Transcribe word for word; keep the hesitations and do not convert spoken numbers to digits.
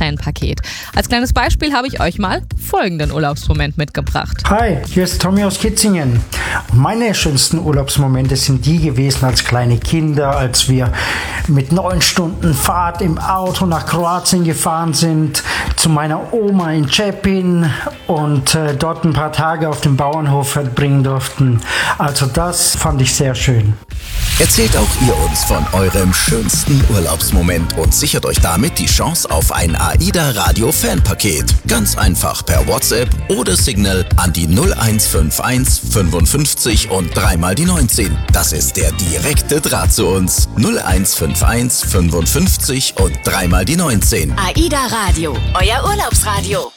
Fanpaket. Als kleines Beispiel habe ich euch mal folgenden Urlaubsmoment mitgebracht. Hi, hier ist Tommy aus Kitzingen. Und meine schönsten Urlaubsmomente sind die gewesen als kleine Kinder, als wir mit neun Stunden Fahrt im Auto nach Kroatien gefahren sind, zu meiner Oma in Čepin und äh, dort ein paar Tage auf dem Bauernhof verbringen durften. Also das fand ich sehr schön. Erzählt auch ihr uns von eurem schönsten Urlaubsmoment und sichert euch damit die Chance auf ein AIDA Radio Fanpaket. Ganz einfach per WhatsApp oder Signal an die null eins fünf eins fünfundfünfzig und dreimal die neunzehn. Das ist der direkte Draht zu uns. null eins fünf eins fünfundfünfzig und dreimal die neunzehn. AIDA Radio, euer Urlaubsradio.